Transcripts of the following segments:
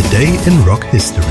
Today in Rock History.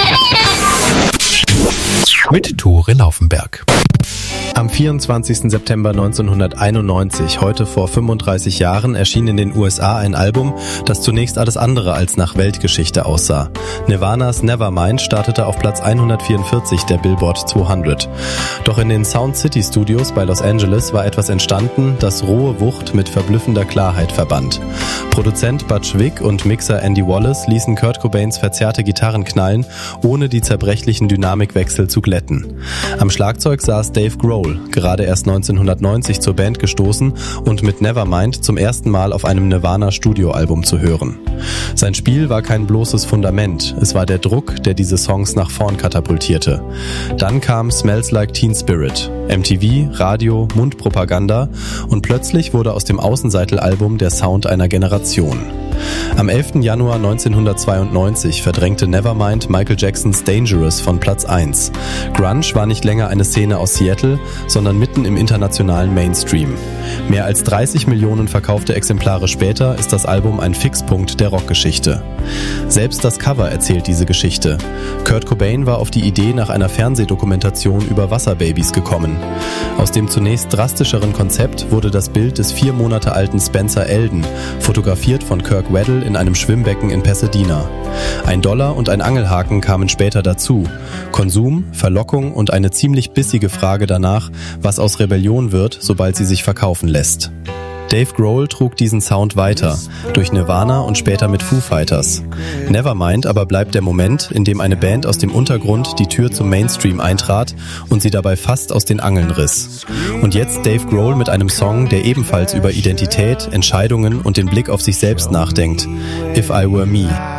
Mit Tore Laufenberg. Am 24. September 1991, heute vor 35 Jahren, erschien in den USA ein Album, das zunächst alles andere als nach Weltgeschichte aussah. Nirvanas Nevermind startete auf Platz 144 der Billboard 200. Doch in den Sound City Studios bei Los Angeles war etwas entstanden, das rohe Wucht mit verblüffender Klarheit verband. Produzent Butch Vig und Mixer Andy Wallace ließen Kurt Cobains verzerrte Gitarren knallen, ohne die zerbrechlichen Dynamikwechsel zu glätten. Am Schlagzeug saß Dave Grohl, gerade erst 1990 zur Band gestoßen und mit Nevermind zum ersten Mal auf einem Nirvana-Studioalbum zu hören. Sein Spiel war kein bloßes Fundament, es war der Druck, der diese Songs nach vorn katapultierte. Dann kam Smells Like Teen Spirit, MTV, Radio, Mundpropaganda und plötzlich wurde aus dem Außenseitel-Album der Sound einer Generation. Am 11. Januar 1992 verdrängte Nevermind Michael Jacksons Dangerous von Platz 1. Grunge war nicht länger eine Szene aus Seattle, sondern mitten im internationalen Mainstream. Mehr als 30 Millionen verkaufte Exemplare später ist das Album ein Fixpunkt der Rockgeschichte. Selbst das Cover erzählt diese Geschichte. Kurt Cobain war auf die Idee nach einer Fernsehdokumentation über Wasserbabys gekommen. Aus dem zunächst drastischeren Konzept wurde das Bild des 4 Monate alten Spencer Elden, fotografiert von Kirk Weddle in einem Schwimmbecken in Pasadena. $1 und ein Angelhaken kamen später dazu. Konsum, Verlockung und eine ziemlich bissige Frage danach, was aus Rebellion wird, sobald sie sich verkaufen lässt. Dave Grohl trug diesen Sound weiter, durch Nirvana und später mit Foo Fighters. Nevermind aber bleibt der Moment, in dem eine Band aus dem Untergrund die Tür zum Mainstream eintrat und sie dabei fast aus den Angeln riss. Und jetzt Dave Grohl mit einem Song, der ebenfalls über Identität, Entscheidungen und den Blick auf sich selbst nachdenkt. If I Were Me.